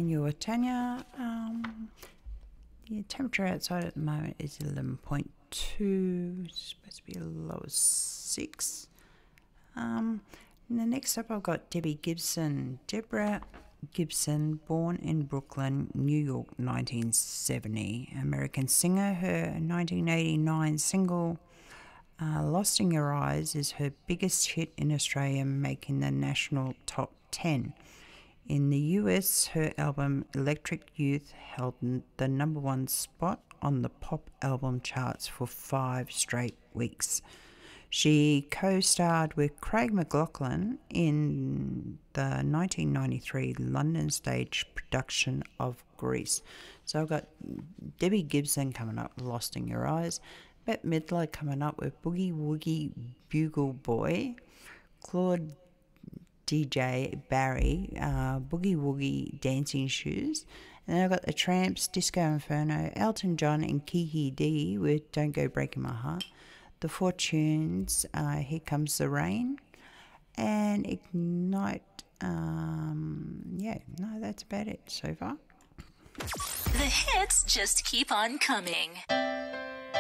And you're Tanya. The temperature outside at the moment is 11.2. It's supposed to be a low of 6. And the next up I've got Debbie Gibson. Deborah Gibson, born in Brooklyn, New York, 1970. American singer. Her 1989 single Lost in Your Eyes is her biggest hit in Australia, making the national top 10. In the US, her album Electric Youth held the number 1 spot on the pop album charts for 5 straight weeks. She co-starred with Craig McLachlan in the 1993 London stage production of Grease. So I've got Debbie Gibson coming up, Lost in Your Eyes. Bette Midler coming up with Boogie Woogie Bugle Boy. Claude DJ Barry, Boogie Woogie Dancing Shoes. And then I've got the Tramps, Disco Inferno, Elton John and Kiki D with Don't Go Breaking My Heart. The Fortunes, Here Comes the Rain. And Ignite. That's about it so far. The hits just keep on coming.